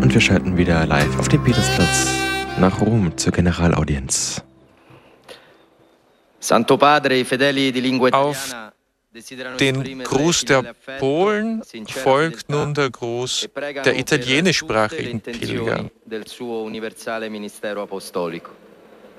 Und wir schalten wieder live auf den Petersplatz nach Rom zur Generalaudienz. Auf den Gruß der Polen folgt nun der Gruß der italienischsprachigen Pilger.